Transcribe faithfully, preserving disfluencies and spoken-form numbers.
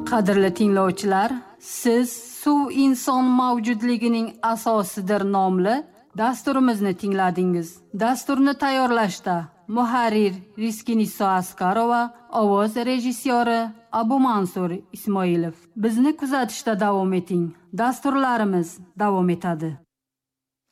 Qadrli tinglovchilar, siz suv inson mavjudligining asosidir nomli dasturimizni tingladingiz. Dasturni tayyorlashda muharrir Rizkiniso Asqarova, ovoz rejissyori Abu Mansur Ismoilov. Bizni kuzatishda davom eting. Dasturlarimiz davom etadi.